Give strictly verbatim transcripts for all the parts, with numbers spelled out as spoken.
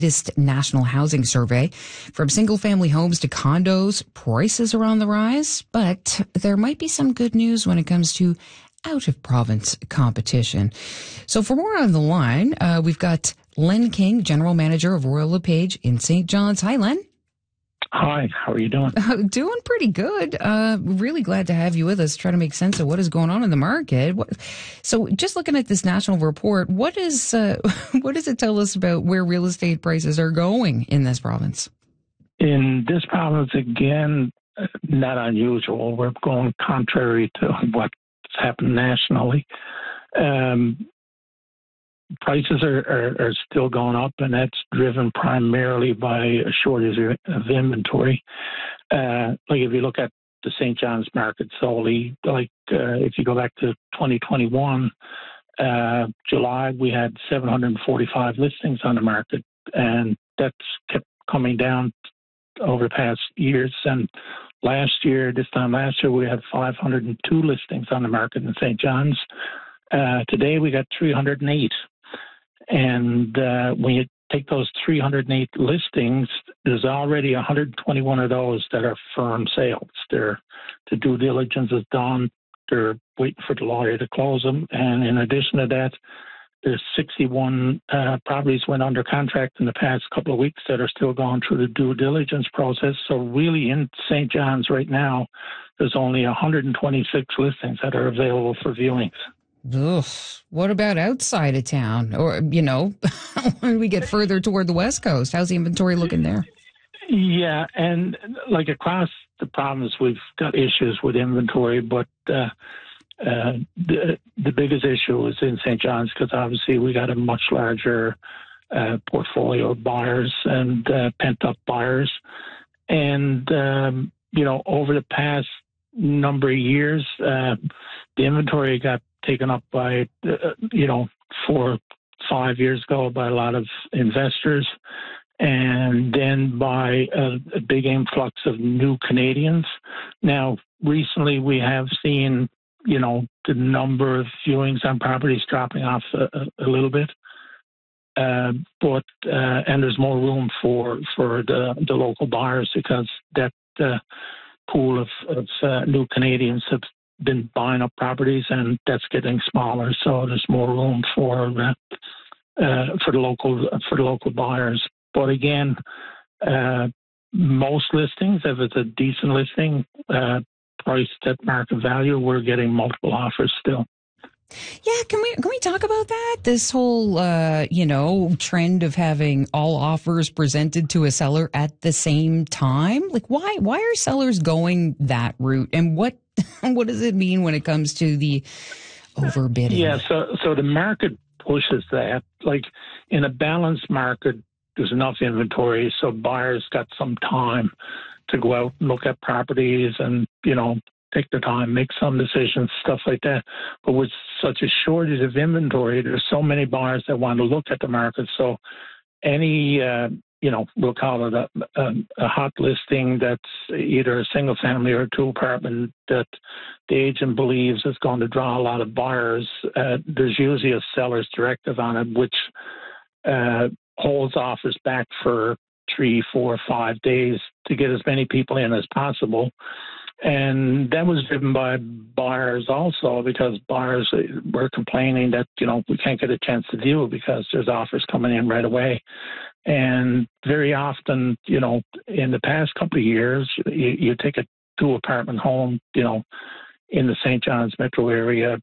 latest national housing survey. From single-family homes to condos, prices are on the rise, but there might be some good news when it comes to out-of-province competition. So for more on the line, uh, we've got Len King, General Manager of Royal LePage in Saint John's. Hi, Len. Hi, how are you doing? Uh, doing pretty good. Uh, really glad to have you with us, try to make sense of what is going on in the market. What, so just looking at this national report, what is uh, what does it tell us about where real estate prices are going in this province? In this province, again, not unusual. We're going contrary to what's happened nationally. Um, Prices are, are, are still going up, and that's driven primarily by a shortage of inventory. Uh, like if you look at the Saint John's market solely, like uh, if you go back to twenty twenty-one, uh, July, we had seven hundred forty-five listings on the market, and that's kept coming down over the past years. And last year, this time last year, we had five hundred two listings on the market in Saint John's. Uh, today, we got three hundred eight. And uh, when you take those three hundred eight listings, there's already one hundred twenty-one of those that are firm sales. They're, the due diligence is done. They're waiting for the lawyer to close them. And in addition to that, there's sixty-one uh, properties went under contract in the past couple of weeks that are still going through the due diligence process. So really in Saint John's right now, there's only one hundred twenty-six listings that are available for viewings. Ugh. What about outside of town? Or, you know, when we get further toward the West Coast, how's the inventory looking there? Yeah, and like across the province, we've got issues with inventory, but uh, uh, the, the biggest issue is in Saint John's because obviously we got a much larger uh, portfolio of buyers and uh, pent-up buyers. And, um, you know, over the past number of years, uh, the inventory got taken up by, uh, you know, four, five years ago by a lot of investors, and then by a, a big influx of new Canadians. Now, recently we have seen, you know, the number of viewings on properties dropping off a, a, a little bit, uh, but uh, and there's more room for for the the local buyers because that uh, pool of, of uh, new Canadians have been buying up properties, and that's getting smaller. So there's more room for uh, uh, for the local for the local buyers. But again, uh, most listings, if it's a decent listing, uh, priced at market value, we're getting multiple offers still. Yeah, can we can we talk about that? This whole uh, you know trend of having all offers presented to a seller at the same time. Like, why why are sellers going that route, and what what does it mean when it comes to the overbidding? Yeah, so so the market pushes that. Like in a balanced market, there's enough inventory, so buyers got some time to go out and look at properties and you know. take the time, make some decisions, stuff like that. But with such a shortage of inventory, there's so many buyers that want to look at the market. So any, uh, you know, we'll call it a, a, a hot listing that's either a single family or a two apartment that the agent believes is going to draw a lot of buyers. Uh, there's usually a seller's directive on it, which uh, holds offers back for three, four, five days to get as many people in as possible. And that was driven by buyers also because buyers were complaining that, you know, we can't get a chance to view because there's offers coming in right away. And very often, you know, in the past couple of years, you, you take a two-apartment home, you know, in the Saint John's metro area,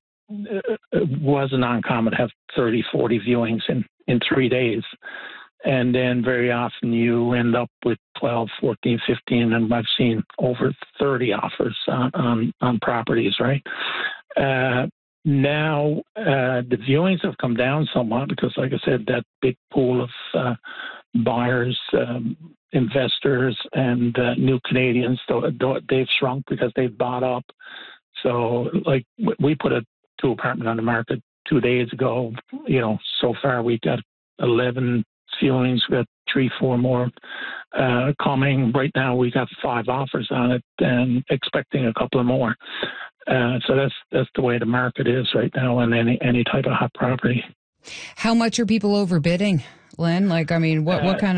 it wasn't uncommon to have thirty, forty viewings in, in three days. And then very often you end up with twelve, fourteen, fifteen, and I've seen over thirty offers on, on, on properties, right? Uh, now, uh, the viewings have come down somewhat because, like I said, that big pool of uh, buyers, um, investors, and uh, new Canadians, they've shrunk because they've bought up. So, like, we put a two-apartment on the market two days ago. You know, so far we've got eleven viewings. We got three, four more uh, coming. Right now, we got five offers on it, and expecting a couple of more. Uh, so that's that's the way the market is right now on any any type of hot property. How much are people overbidding Len? Like, I mean, what, what Uh, kind